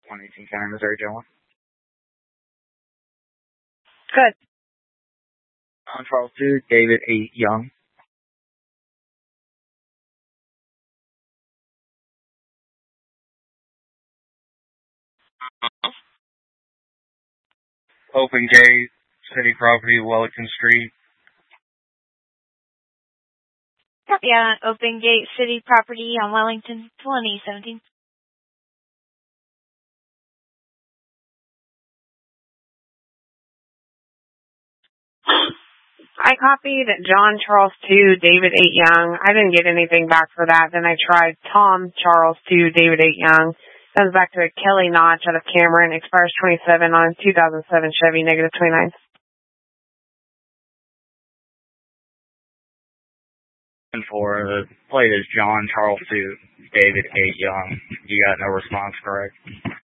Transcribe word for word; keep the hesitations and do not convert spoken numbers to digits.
one eighteen County, Missouri, General. Good. John Charles two, David eight Young. Open Gate, City Property, Wellington Street. Yeah, Open Gate City Property on Wellington, twenty seventeen. I copied John Charles two, David eight Young. I didn't get anything back for that. Then I tried Tom Charles two, David eight Young. Comes back to a Kelly Notch out of Cameron. Expires twenty-seven on two thousand seven Chevy, negative twenty-nine. And for the plate is John Charles two, David eight Young. You got no response, correct?